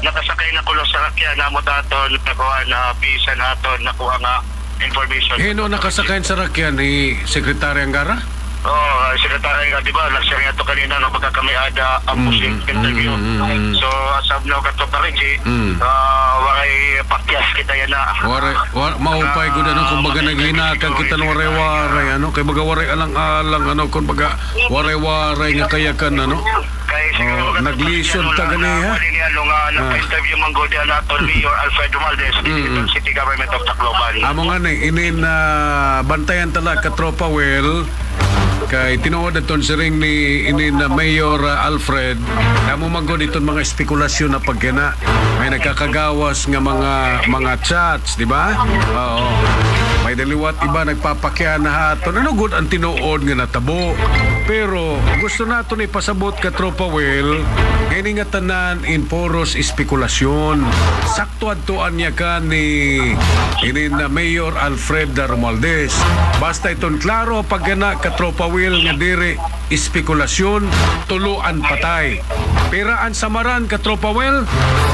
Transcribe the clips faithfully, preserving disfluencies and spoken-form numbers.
nakasakay na kulo sa sakyan na mo daton nakuha na bisa naton nakuha nga information. Hino nakasakay sa rakyan ni Sekretary Angara? Oh, sekretary nga, di ba, nagsiya nga ito kanina nung magkakamiada ang Muslim Mm, interview. mm, mm, mm. So, asab na kato pa rin, Mm. uh, waray pakyas kita yan na. Waray, war, maupay ko na, no, kung baga naghinakan kita ng waray-waray, ano, kay baga waray alang-alang, ano, kung baga waray-waray nga kayakan, ano. Kaya siguro, Oh, naglisod ta gani, ha? Nung uh, nagpa-interview man go diyan naton Mayor Alfred Romualdez, Mm. City Government of Tacloban. Amo nga ni, inin na bantayan tala ka tropa well, kay tinuod aton si ring ni inin na Mayor uh, Alfred, amo magod iton mga espekulasyon na pagkina. May nagkakagawas nga mga mga chats, di ba? Oo. May daliwat iba nagpapakyan na haton. Ano good ang tinuod nga natabo. Pero gusto naton ipasabot ka tropa well, kini nga tanan in poros espekulasyon. Sakto adtuan niya ka ni inin na Mayor Alfred Romualdez. Basta iton klaro pagkana ka tropa well nga diri espekulasyon, tuluan patay. Peraan samaran ka tropa well?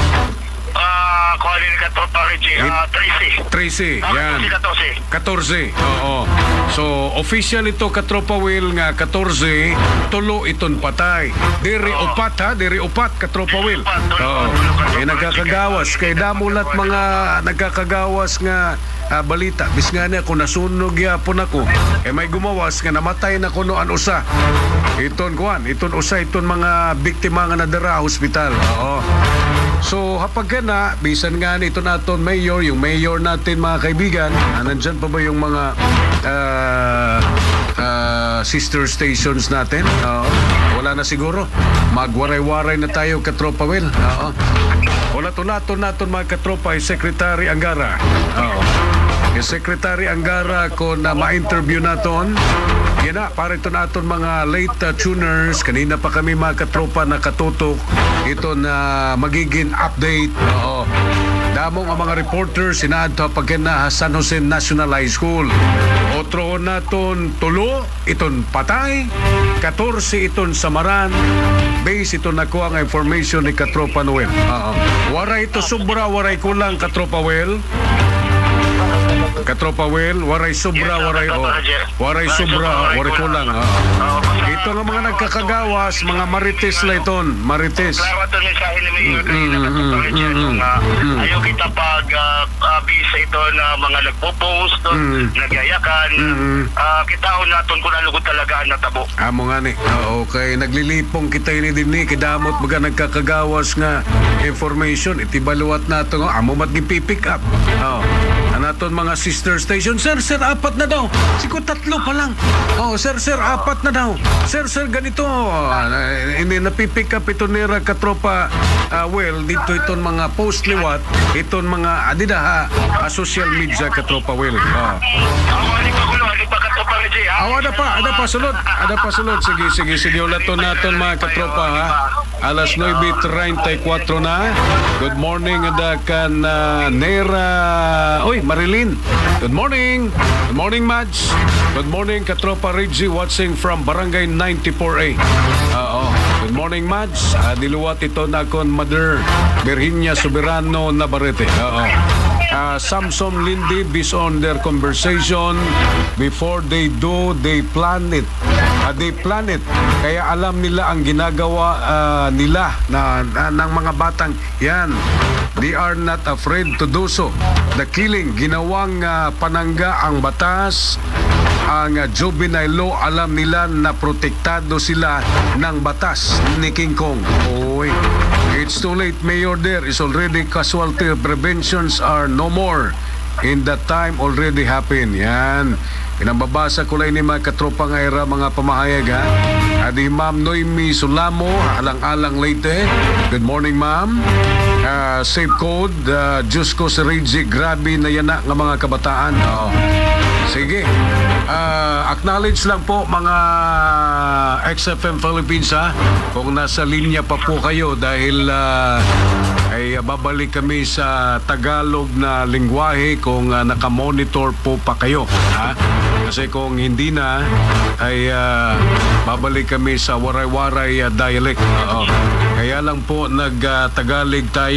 Ah, kuha din ka to pa rin, ah, Tracy. Tracy, Ah, yan. Tracy, fourteen. Oo. So, official ito katropa will nga fourteen, tulo iton patay. Diri Oo. upat ha, diri upat katropa will. upat, tulo, Oo. tulo, tulo, Eh tulo, nagkakagawas tulo, kay tulo, damulat tulo, mga nagkakagawas nga ah, balita. Bis nga niya kung nasunog yapon ako. Eh may gumawas nga namatay na kuno an usa. Iton kuan, iton usa iton mga biktima nga nadara hospital. Oo. So, hapag ka na, bisan nga nito naton mayor, yung mayor natin mga kaibigan, ah, nandyan pa ba yung mga ah, ah, sister stations natin? Oo. Wala na siguro. Magwaray-waray na tayo katropa well. Oo. Wala to naton naton mga katropa, yung Secretary Angara. Oo. Yung Secretary Angara ko na ma-interview naton, yan na, para ito naton mga late uh, tuners. Kanina pa kami mga katropa nakatutok. Ito na magiging update. Oo. Damong ang mga reporters sinaadto pagkina San Jose National High School. Otro naton tulo, iton patay. fourteen iton samaran. Base ito nakuha ang information ni Katropa Noel. Oo. Waray ito sobra, waray kulang Katropa Well. Katropa Well, waray sobra, waray o. Waray sobra, waray kulang. Oo. Ito nga mga nagkakagawas, mga marites la iton, marites. Klaro ito ni Sahin ni Mayor kanina Mm, ka to mm, pa rin, mm, mm, nga, mm. ayaw kita pag uh, uh, bisa ito na mga nagpo-post, Mm. nagyayakan. Mm. Ah, kita ho naton kung nalugod talaga ang natabo. Amo nga ni. Oo, kay naglilipong kita ini din ni kidamot baga nagkakagawas nga information itibaluwat nato nga amo mat gipipick up. Oo. Anaton mga sister station, sir, sir, apat na daw. Siko tatlo pa lang. Oh, sir, sir, apat na daw. Sir, sir, ganito. Ah, Hindi napipick up ito nira katropa. Ah, well, dito iton mga post liwat, iton mga adida ha, ah, social media katropa well. Oh. Ako, ali pa kulo, ali pa ka to pa rin, ha? Aw, ada pa, ada pa sulod. Ada pa sulod. Sige, sige, sige. Ulaton naton mga katropa ha. Alas nueve treinta y cuatro na. Good morning, ada kan uh, Nera. Uy, Marilyn. Good morning. Good morning, Madge. Good morning, katropa Reggie watching from Barangay ninety-four A. Oo. Good morning, Madge. Uh, diluwat ito na kon Mother Virginia Soberano Navarrete. Oo. Uh, Samson Lindy based on their conversation before they do they plan it uh, they plan it kaya alam nila ang ginagawa uh, nila na, na ng mga batang yan, they are not afraid to do so. The killing ginawang uh, panangga ang batas, ang uh, juvenile law, alam nila na protektado sila ng batas ni King Kong. Oy, it's too late, Mayor. There is already casualty. Preventions are no more. In that time already happened. Yan. Pinababasa ko lang ni mga katropa ngayon mga pamahayag ha. Adi Ma'am Noemi Sulamo, alang-alang Leyte. Good morning, Ma'am. Uh, safe code, uh, Diyos ko si Reggie, grabe na yan na ng mga kabataan. Oo. Sige. Uh, acknowledge lang po mga X F M Philippines ha. Kung nasa linya pa po kayo dahil uh, ay babalik kami sa Tagalog na lingwahe kung uh, nakamonitor po pa kayo ha. Kasi kung hindi na ay uh, babalik kami sa waray-waray uh, dialect. Oo. Kaya lang po nag-Tagalog uh, tayo